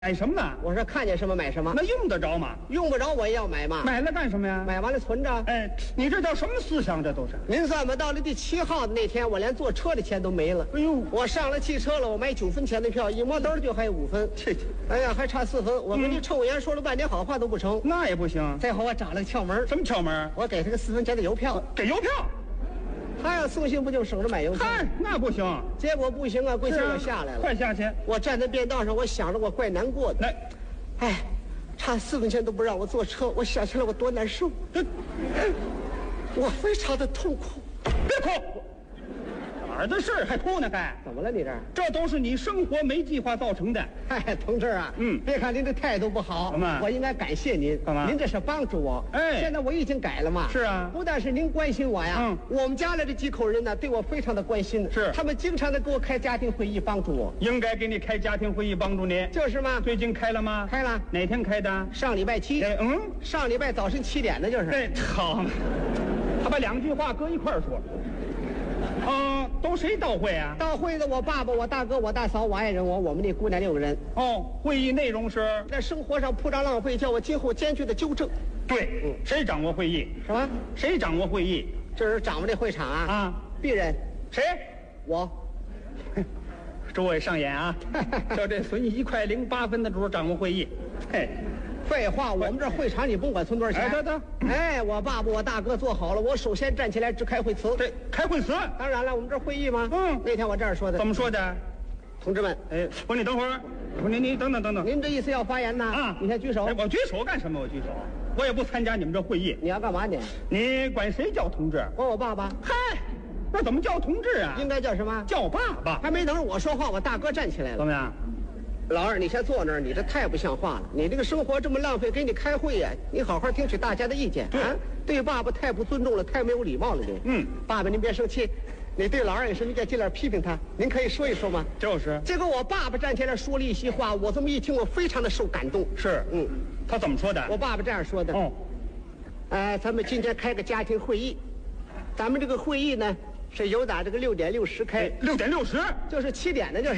买什么呢？ 我说看见什么买什么， 那用得着吗？ 用不着我也要买嘛。 买了干什么呀？ 买完了存着。 哎，你这叫什么思想？这都是。 您算吧，到了第7号的那天，我连坐车的钱都没了。 哎呦， 我上了汽车了，我买9分钱的票，一摸兜就还有5分。哎呀，还差4分。我跟你乘务员说了半天好话都不成。 那也不行。 最后我找了个窍门。 什么窍门？ 我给他个4分钱的邮票。 给邮票？ 他要送信不就省着买邮票？ 嗨，那不行。 结果不行啊，贵气我下来了。 快下去！ 我站在便道上，我想着我怪难过的。 来， 哎，差4分钱都不让我坐车，我想起来我多难受。我非常的痛苦。 别哭，哪儿的事儿还哭呢？还怎么了你这儿？ 这都是你生活没计划造成的。 哎，同志啊，别看您这态度不好， 怎么我应该感谢您。 干嘛？ 您这是帮助我。 哎， 现在我已经改了嘛。 是啊， 不但是您关心我呀，我们家里这几口人呢，对我非常的关心。 是， 他们经常的给我开家庭会议，帮助我。 应该给你开家庭会议，帮助你。 就是嘛。 最近开了吗？ 开了。 哪天开的？ 上礼拜7。上礼拜早晨7点的，就是。 对，好嘛。他把2句话搁一块儿说。都谁到会啊？ 到会的我爸爸、我大哥、我大嫂、我爱人、我们那姑娘6个人。 会议内容是在生活上铺张浪费，叫我今后坚决的纠正。 对，谁掌握会议？ 什么？ 谁掌握会议？ 这是掌握这会场啊？鄙人。 谁？ 我。 诸位上演啊！叫这存1块08分的主掌握会议。嘿。 废话，我们这会场你甭管存多少钱。哎，我爸爸、我大哥做好了，我首先站起来致开会词。 对，开会词。 当然了，我们这会议嘛。那天我这样说的。 怎么说的？ 同志们， 不是你等会儿，不是你等等。 您这意思要发言呢？你先举手。 我举手干什么？我举手，我也不参加你们这会议。 你要干嘛你？ 你管谁叫同志？ 管我爸爸。 嗨，那怎么叫同志啊？ 应该叫什么？ 叫爸爸。 还没等着我说话，我大哥站起来了。 怎么样？ 老二，你先坐那儿，你这太不像话了！你这个生活这么浪费，给你开会呀，你好好听取大家的意见。对爸爸太不尊重了，太没有礼貌了你。爸爸您别生气，你对老二也是，你得尽量批评他。您可以说一说吗？ 就是。 结果我爸爸站起来说了一席话，我这么一听，我非常的受感动。 是，他怎么说的？ 我爸爸这样说的。咱们今天开个家庭会议，咱们这个会议呢是由打这个6点60开。 6点60， 就是7点的，就是。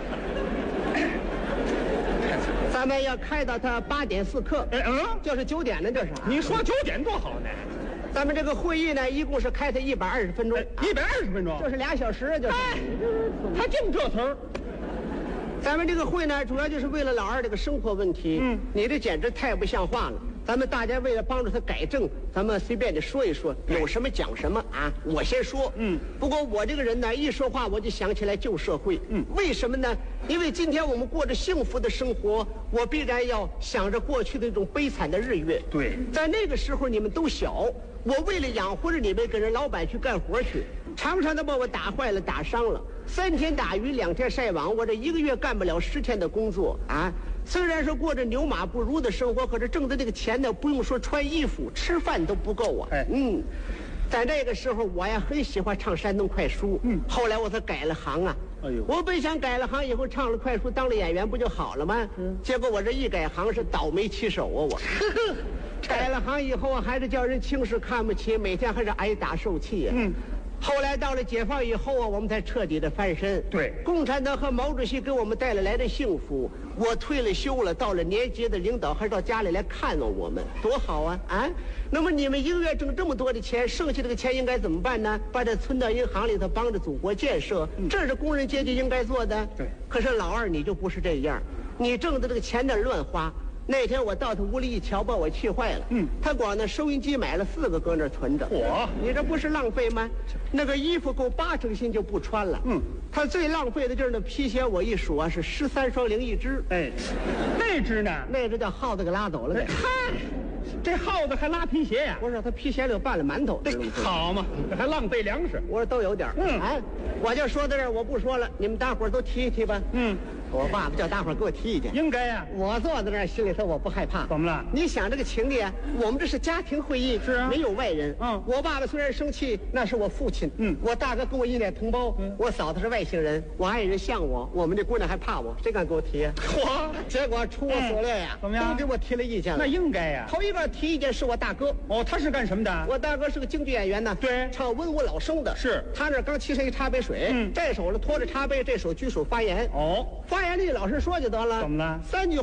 咱们要开到他8点4刻，就是9点的，就是。 你说9点多好呢。 咱们这个会议呢，一共是开他120分钟 ，120分钟， 就是2小时，就是。 他净这词儿。 咱们这个会呢，主要就是为了老二这个生活问题。你这简直太不像话了。咱们大家为了帮助他改正，咱们随便的说一说，有什么讲什么啊。我先说。不过我这个人呢，一说话我就想起来旧社会。为什么呢？因为今天我们过着幸福的生活，我必然要想着过去的那种悲惨的日月。 对， 在那个时候你们都小，我为了养活着你们，跟人老板去干活去，常常的把我打坏了、打伤了。3天打鱼2天晒网，我这1个月干不了10天的工作啊！虽然说过着牛马不如的生活，可是挣的这个钱呢，不用说穿衣服，吃饭都不够啊。在那个时候，我呀很喜欢唱山东快书。后来我才改了行啊。我本想改了行以后唱了快书，当了演员不就好了吗？结果我这一改行是倒霉起手啊！我改了行以后啊，还是叫人轻视看不起，每天还是挨打受气呀。后来到了解放以后啊，我们才彻底的翻身。 对， 共产党和毛主席给我们带来的幸福。我退了休了，到了年级的领导还到家里来看望我们，多好啊！那么你们1个月挣这么多的钱，剩下这个钱应该怎么办呢？把它存到银行里头，帮着祖国建设，这是工人阶级应该做的。 对。 可是老二你就不是这样，你挣的这个钱那乱花。那天我到他屋里一瞧，把我气坏了。他光那收音机买了4个，搁那存着。你这不是浪费吗？那个衣服够8成新就不穿了。他最浪费的就是那皮鞋，我一数啊，是13双零1只。 那只呢？ 那只叫耗子给拉走了。 这耗子还拉皮鞋呀？ 不是，他皮鞋里有拌了馒头。 好嘛，还浪费粮食。 我说都有点。我就说到这儿，我不说了，你们大伙儿都提一提吧。我爸爸叫大伙儿给我提意见。 应该呀。 我坐在那儿，心里头我不害怕。 怎么了？ 你想这个情理啊，我们这是家庭会议， 是啊， 没有外人。我爸爸虽然生气，那是我父亲。我大哥跟我一脸同胞。我嫂子是外姓人，我爱人像我，我们这姑娘还怕我，谁敢给我提？结果出我所料呀， 怎么样？ 都给我提了意见了。 那应该呀。 头一个提意见是我大哥。 他是干什么的？ 我大哥是个京剧演员呢。 对， 唱文武老生的。 是。 他那刚沏上一茶杯水，这手呢托着茶杯，这手举手发言。 发眼力老实说就得了。 怎么了 3句